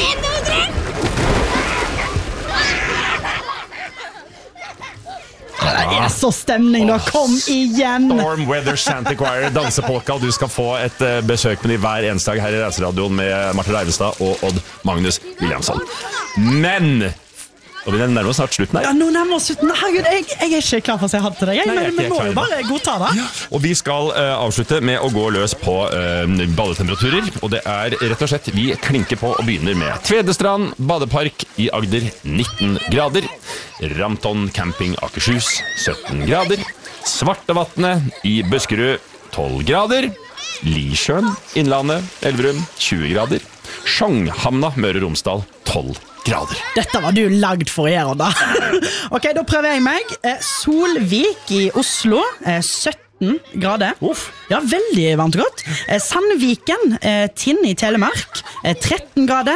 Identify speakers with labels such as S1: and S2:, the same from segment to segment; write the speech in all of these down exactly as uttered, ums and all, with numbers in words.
S1: Det er så stemning da, kom igjen.
S2: Storm Weather Shanty Choir, dansepolka. Du skal få et uh, besøk med de hver eneste dag her i Reiseradioen med Marte Leivestad og Odd Magnus Williamson. Men, og vi nærmer oss snart slutten her.
S1: Ja, nå nærmer oss slutten. Herregud, jeg, jeg er ikke klar for å si ha til deg. Jeg,
S2: Nei, jeg
S1: men vi må jo bare godta det.
S2: Ja. Og vi skal uh, avslutte med å gå løs på uh, badetemperaturer. Og det er rett og slett, vi klinker på og begynner med Tvedestrand badepark i Agder, nitten grader. Ramton camping Akershus, sytten grader. Svartevatnet i Buskerud, tolv grader. Lisjøen, Innlandet, Elverum, tjue grader. Sjonghamna, Møre og Romsdal, tolv grader.
S1: Dette var du lagd for å gjøre da. Ok, da prøver jeg meg. Solvik i Oslo, sytten grader.
S2: Uff.
S1: Ja, veldig varmt og godt. Sandviken, Tinn i Telemark, tretten grader.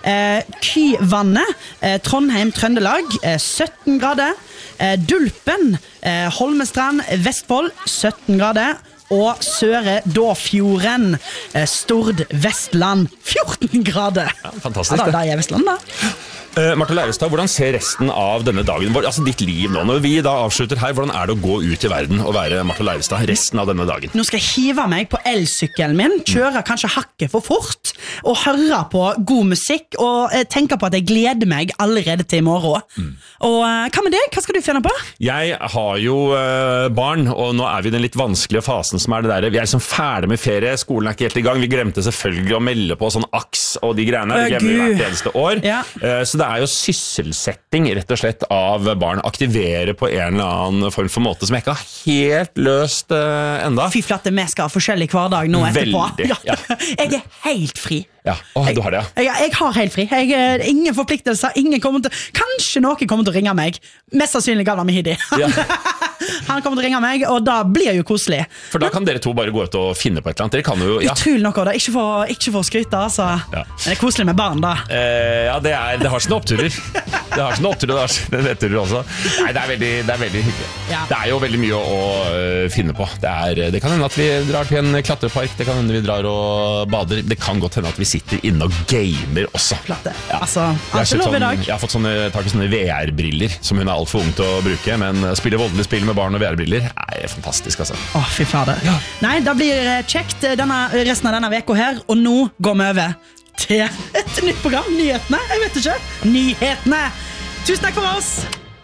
S1: Kyvannet, Trondheim, Trøndelag, sytten grader. Dulpen, Holmestrand, Vestfold, sytten grader. Og Søre Dåfjorden, Stord, Vestland, fjorten grader.
S2: Ja, fantastisk.
S1: Ja, da, da er Vestland da.
S2: Uh, Marte Leivestad, hvordan ser resten av denne dagen, altså ditt liv nå, når vi da avslutter her, hvordan er det å gå ut i verden og være Marte Leivestad resten av denne dagen?
S1: Nå skal jeg hive meg på elsykkelen min, kjøre kanskje hakket for fort, og høre på god musikk, og uh, tenke på at jeg gleder meg allerede til i morgen. Mm. Og uh, hva med deg? Hva skal du finne på?
S2: Jeg har jo uh, barn, og nå er vi i den litt vanskelige fasen som er det der. Vi er liksom ferdig med ferie, skolen er ikke helt i gang, vi glemte selvfølgelig å melde på sånn aks og de greiene, vi glemmer hvert eneste år. Ja. Uh, så det er jo sysselsetting rett og slett av barn, aktivere på en eller annen form for måte som jeg ikke har helt løst uh, enda.
S1: Fy flatte, vi skal ha forskjellig hverdag nå etterpå.
S2: Veldig, ja.
S1: Jeg er helt fri.
S2: Ja, Åh, du har det, ja.
S1: Jeg, jeg har helt fri. Jeg, er ingen forpliktelser, ingen kommer til... Kanskje noen kommer til å ringe meg. Mest sannsynlig Gala Mehidi. Ja. Han kommer til å ringe meg, og da blir jo koselig.
S2: For da kan dere to bare gå ut og finne på et eller annet. Dere kan jo, ja.
S1: Utrolig nok, da. Ikke for, ikke for å skryte, altså. Ja. Men det er koselig med barn, da.
S2: Eh, ja, det, er, det har sine oppturer. Det har sine oppturer, det har sine nedturer også. Nei, det er veldig, det er veldig hyggelig. Ja. Det er jo veldig mye å uh, finne på. Det, er, det kan hende at vi drar til en klatrepark, det kan hende vi drar og bader. Det kan godt hende at vi sitter inne og gamer også.
S1: Platte. Ja. Altså, alt er lov i dag.
S2: Jeg har fått sånne, tak i sånne V R-briller, som hun er alt for ung til å bruke, men spille voldelig spill med barn og V R-briller er fantastisk, altså.
S1: Åh, oh, fy fader. Ja. Nei, da blir kjekt denne, resten av denne veka her, og nå går vi over til et nytt program, Nyhetene. Jeg vet ikke. Nyhetene. Tusen takk for oss.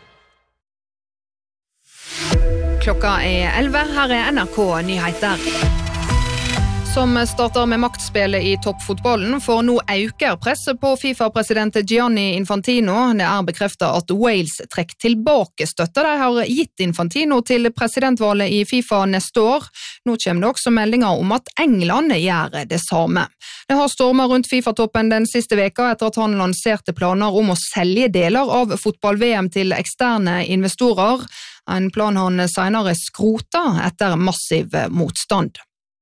S3: Klokka er elleve, her er N R K Nyheter. Som starter med maktspillet i toppfotballen, for nå øker presset på FIFA-president Gianni Infantino. Det er bekreftet at Wales trekker tilbake støtte de har gitt Infantino til presidentvalget i FIFA neste år. Nå kommer det også meldinger om at England gjør det samme. Det har stormet rundt FIFA-toppen den siste veka etter at han lanserte planer om å selge deler av fotball-V M til eksterne investorer. En plan han senere skrota etter massiv motstand.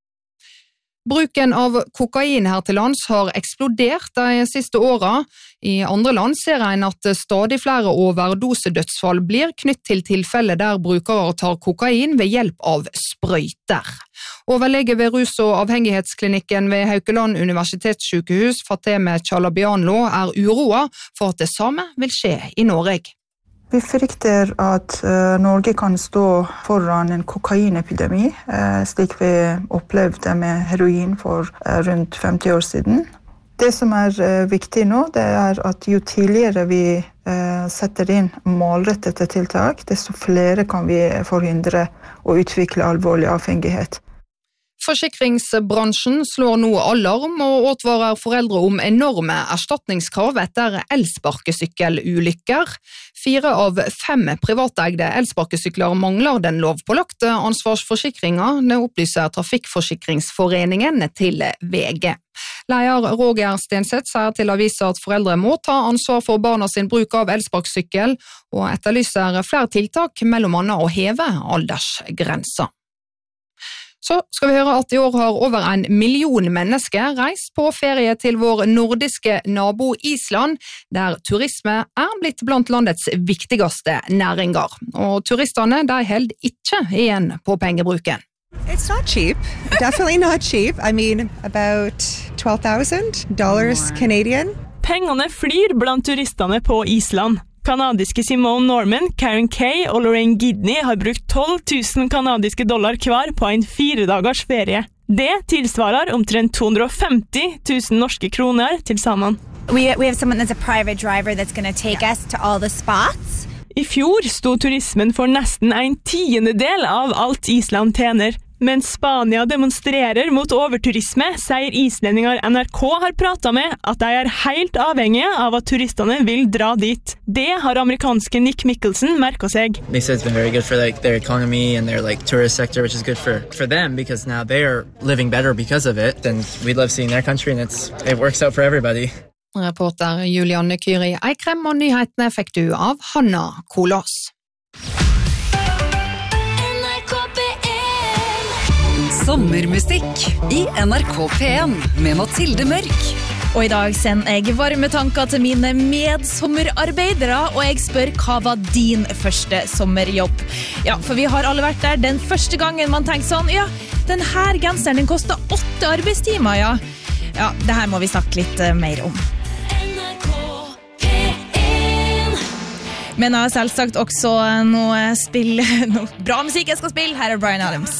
S3: Bruken av kokain her til lands har eksplodert de siste årene. I andre land ser en at stadig flere overdosedødsfall blir knytt til tilfeller der brukere tar kokain ved hjelp av sprøyter. Overlege ved rus- og avhengighetsklinikken ved Haukeland universitetssykehus, Fateme Chalabianlo, er uroa for at det samme vil skje i Norge.
S4: Vi frykter at uh, Norge kan stå foran en kokainepidemi, uh, slik vi opplevde med heroin for uh, rundt femti år siden. Det som er uh, viktig nå, det er at jo tidligere vi uh, setter inn målrettede tiltak, desto flere kan vi forhindre å utvikle alvorlig avhengighet.
S3: Forsikringsbransjen slår nå alarm og advarer foreldre om enorme erstatningskrav etter elsparkesykkelulykker. Fire av fem privateide elsparkesykler mangler den lovpålagte ansvarsforsikringen, det opplyser Trafikkforsikringsforeningen til V G. Leder Roger Stenseth sier til avisa at foreldre må ta ansvar for barna sin bruk av elsparkesykkel, og etterlyser flere tiltak, mellom annet å heve aldersgrensa. Så skal vi høre at i år har over en million mennesker reist på ferie til vår nordiske nabo Island, der turisme er blitt blant landets viktigste næringer. Og turistene de held ikke igjen på pengebruken.
S5: It's not cheap. Definitely not cheap. I mean, about twelve thousand dollars Canadian. pengene flyr blant turistene på Island. Kanadiske Simone Norman, Karen Kay og Lorraine Gidney har brukt tolv tusen kanadiske dollar hver på en fire dagers ferie. Det tilsvarer omtrent to hundre og femti tusen norske kroner til sammen.
S6: We, we have someone that's a private driver that's going to take us to all the spots.
S5: I fjor sto turismen for nesten en tiendedel av alt Island tjener. Mens Spania demonstrerer mot overturisme, sier islendingar N R K har pratet med at de er helt avhengige av at turistene vil dra dit. Det har amerikanske Nick Mickelson merket seg.
S7: They said it's been very good for like their economy and their like tourist sector, which is good for for them because now they are living better because of it. And we love seeing their country, and it's it works out for everybody.
S3: Reporter Julianne Kyri Eikrem, og nyhetene fikk du av Hanna Kolås.
S8: Sommermusikk i N R K P en med Mathilde Mørk.
S9: Og i dag sender jeg varme tanker til mine medsommerarbeidere, og jeg spør hva var din første sommerjobb? Ja, for vi har alle vært der den første gangen man tenker sånn, ja, den her genseren den koster åtte arbeidstimer, ja. Ja, det her må vi snakke litt uh, mer om. Men jeg har selvsagt også noe spill, noe bra musikk jeg skal spille. Her er Bryan Adams.